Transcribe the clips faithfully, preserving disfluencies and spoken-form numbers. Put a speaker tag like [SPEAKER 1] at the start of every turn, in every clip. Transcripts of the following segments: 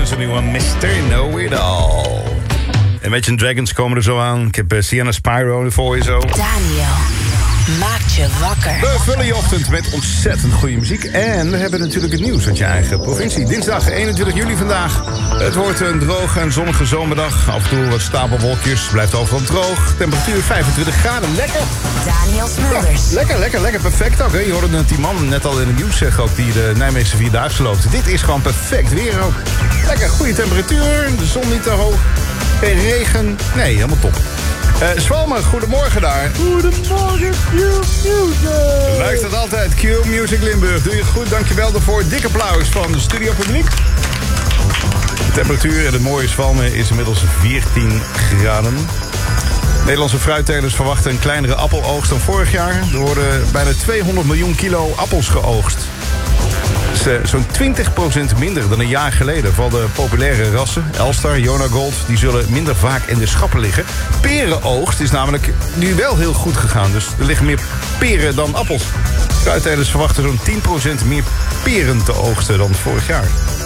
[SPEAKER 1] zijn nieuwe mister Know-It-All. Imagine Dragons komen er zo aan. Ik heb uh, Sienna Spyro voor je zo.
[SPEAKER 2] Daniel maakt je wakker.
[SPEAKER 1] We vullen je ochtend met ontzettend goede muziek. En we hebben natuurlijk het nieuws uit je eigen provincie. Dinsdag eenentwintig juli vandaag. Het wordt een droge en zonnige zomerdag. Af en toe wat stapelwolkjes. Blijft overal droog. Temperatuur vijfentwintig graden. Lekker.
[SPEAKER 2] Daniel Smulders.
[SPEAKER 1] Ja, lekker, lekker, lekker. Perfect ook. Hè? Je hoorde het die man net al in het nieuws zeggen ook. Die de Nijmeegse Vierdaagse loopt. Dit is gewoon perfect weer ook. Lekker, goede temperatuur. De zon niet te hoog. Geen regen. Nee, helemaal top. Uh, Zwalmen, goedemorgen daar.
[SPEAKER 3] Goedemorgen, Q-Music.
[SPEAKER 1] Luistert altijd, Q-Music Limburg. Doe je goed, dankjewel daarvoor. Dik applaus van de studio publiek. De temperatuur in het mooie Zwalmen is inmiddels veertien graden. Nederlandse fruittelers verwachten een kleinere appeloogst dan vorig jaar. Er worden bijna tweehonderd miljoen kilo appels geoogst. Dat is uh, zo'n twintig procent minder dan een jaar geleden. Van de populaire rassen, Elstar, Jona Gold, die zullen minder vaak in de schappen liggen. Perenoogst is namelijk nu wel heel goed gegaan. Dus er liggen meer peren dan appels. Fruittelers verwachten zo'n tien procent meer peren te oogsten dan vorig jaar.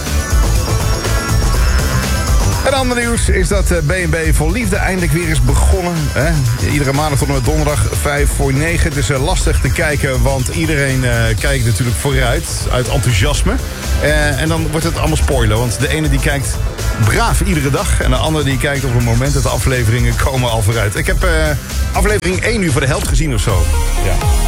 [SPEAKER 1] En ander nieuws is dat B en B Vol Liefde eindelijk weer is begonnen. Hè? Iedere maandag tot en met donderdag vijf voor negen. Het is uh, lastig te kijken, want iedereen uh, kijkt natuurlijk vooruit uit enthousiasme. Uh, en dan wordt het allemaal spoiler, want de ene die kijkt braaf iedere dag. En de andere die kijkt op het moment dat de afleveringen komen al vooruit. Ik heb uh, aflevering één nu voor de helft gezien of zo. Ja.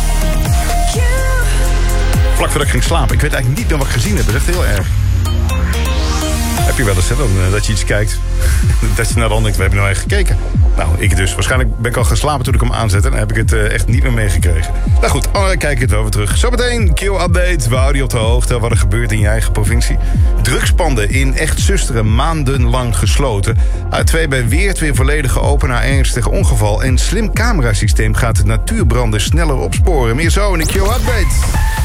[SPEAKER 1] Vlak voordat ik ging slapen. Ik weet eigenlijk niet meer wat ik gezien heb. Dat is echt heel erg. Heb je wel eens, hè, dan, uh, dat je iets kijkt. Dat je naar de hand denkt, we hebben nou echt gekeken. Nou, ik dus. Waarschijnlijk ben ik al geslapen toen ik hem aanzette. En dan heb ik het uh, echt niet meer meegekregen. Nou goed, oh, dan kijk ik het wel weer terug. Zometeen, Q-update. We houden je op de hoogte wat er gebeurt in je eigen provincie. Drugspanden in Echt Zusteren maandenlang gesloten. A twee bij Weert weer volledig geopend na ernstig ongeval. En slim camerasysteem gaat natuurbranden sneller opsporen. Meer zo in de Q-update.